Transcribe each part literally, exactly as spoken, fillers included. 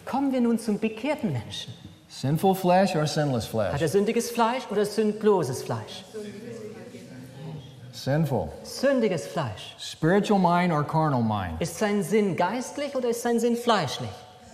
Kommen wir nun zum bekehrten Menschen. Sinful flesh or sinless flesh? Hat er sündiges Fleisch oder sündloses Fleisch? Sinful. Sündiges Fleisch. Spiritual mind or carnal mind? Ist sein Sinn geistlich oder ist sein Sinn fleischlich?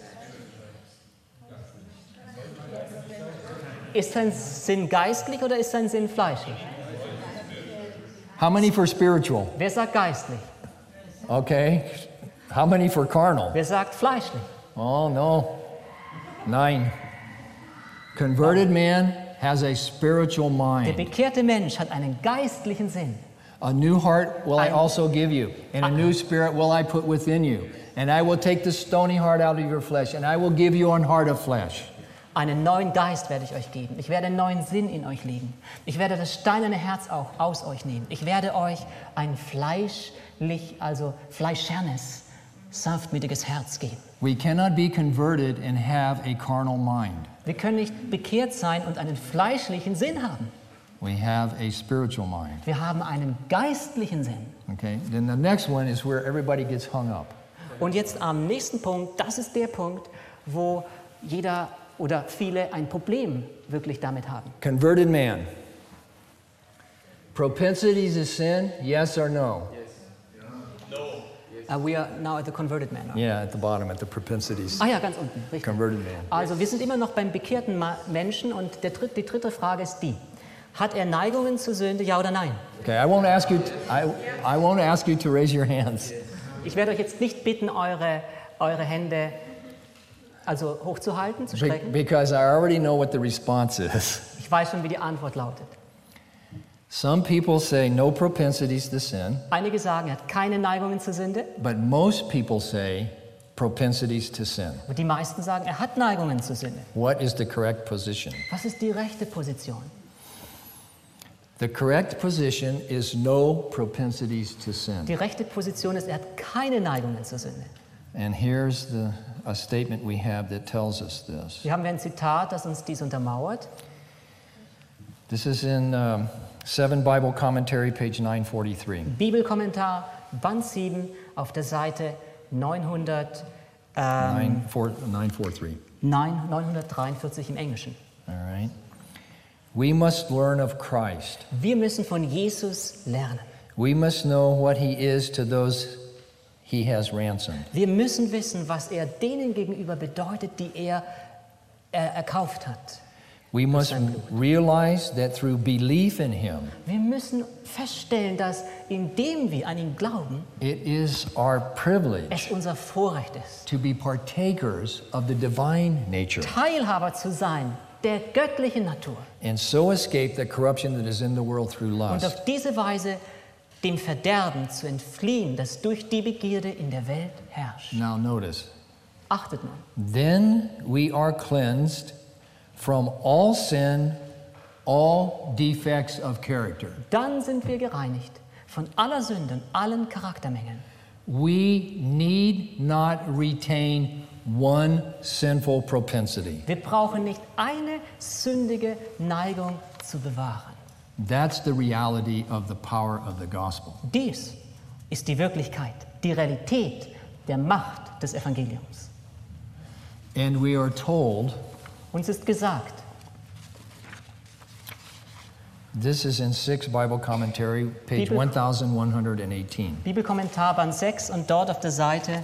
Ist sein Sinn geistlich oder ist sein Sinn fleischlich? How many for spiritual? Wer sagt geistlich? Okay. How many for carnal? Wer sagt fleischlich? Oh, no. Nine. Converted man has a spiritual Der mind. bekehrte Mensch hat einen geistlichen Sinn. A new heart will I Ein- also give you, and a new spirit will I put within you. And I will take the stony heart out of your flesh, and I will give you an heart of flesh. Einen neuen Geist werde ich euch geben. Ich werde einen neuen Sinn in euch legen. Ich werde das steinerne Herz auch aus euch nehmen. Ich werde euch ein fleischlich, also fleischernes, sanftmütiges Herz geben. We cannot be converted and have a carnal mind. Wir können nicht bekehrt sein und einen fleischlichen Sinn haben. We have a spiritual mind. Wir haben einen geistlichen Sinn. Okay? Then the next one is where everybody gets hung up. Und jetzt am nächsten Punkt, das ist der Punkt, wo jeder oder viele ein Problem wirklich damit haben. Converted man. Propensities to sin, yes or no? Uh, we are now at the converted man. Yeah, at the bottom, at the propensities. Ah ja, ganz unten, richtig. Converted man. Also wir sind immer noch beim bekehrten Ma- Menschen und der dritt, die dritte Frage ist die: Hat er Neigungen zur Sünde, ja oder nein? Okay, I won't ask you. To, I I won't ask you to raise your hands. Ich werde euch jetzt nicht bitten, eure, eure Hände also hochzuhalten, zu Be- strecken. because I already know what the response is. Ich weiß schon, wie die Antwort lautet. Some people say no propensities to sin, Einige sagen, er hat keine Neigungen zur Sünde. but most people say propensities to sin. Und die meisten sagen, er hat Neigungen zur Sünde. What is the correct position? Was ist die rechte Position? The correct position is no propensities to sin. Die rechte Position ist, er hat keine Neigungen zur Sünde. And here's the a statement we have that tells us this. Hier haben wir ein Zitat, das uns dies untermauert. This is in um, Seven Bible Commentary, page nine forty-three. Bibelkommentar, Band sieben, auf der Seite neunhundert, ähm, Nine four nine four three. nein, neunhundertdreiundvierzig im Englischen. All right. We must learn of Christ. Wir müssen von Jesus lernen. We must know what he is to those he has ransomed. Wir müssen wissen, was er denen gegenüber bedeutet, die er äh, erkauft hat. We must realize that through belief in him, Wir müssen feststellen, dass indem wir an ihn glauben, it is our privilege es unser Vorrecht ist, to be partakers of the divine nature Teilhaber zu sein der göttlichen Natur and so escape the corruption that is in the world through und lust. auf diese Weise dem Verderben zu entfliehen, das durch die Begierde in der Welt herrscht. Now notice, Achtet mal. then we are cleansed from all sin, all defects of character. Dann sind wir gereinigt von aller Sünde und allen Charaktermängeln. We need not retain one sinful propensity. Wir brauchen nicht eine sündige Neigung zu bewahren. That's the reality of the power of the gospel. Dies ist die Wirklichkeit, die Realität der Macht des Evangeliums. And we are told, Uns ist gesagt, this is in six Bible Commentary, page Bibel- eleven eighteen. Bibelkommentar Band sechs und dort auf der Seite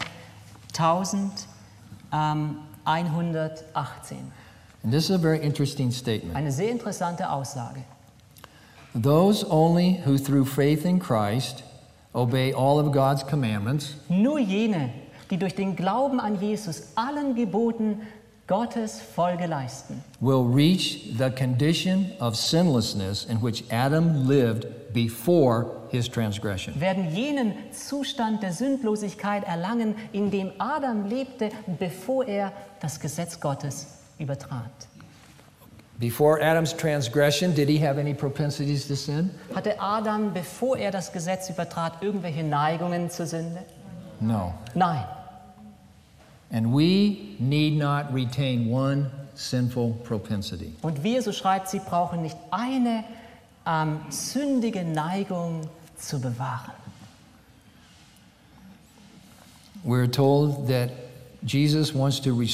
elfhundertachtzehn. And this is a very interesting statement. Eine sehr interessante Aussage. Those only who through faith in Christ obey all of God's commandments Nur jene, die durch den Glauben an Jesus allen Geboten Gottes Folge leisten, will reach the condition of sinlessness in which Adam lived before his transgression. werden jenen Zustand der Sündlosigkeit erlangen, in dem Adam lebte, bevor er das Gesetz Gottes übertrat. Before Adam's transgression, did he have any propensities to sin? Hatte Adam, bevor er das Gesetz übertrat, irgendwelche Neigungen zur Sünde? No. Nein. And we need not retain one sinful propensity. Und wir, so schreibt sie, brauchen nicht eine ähm, sündige Neigung zu bewahren. We're told that Jesus wants to restore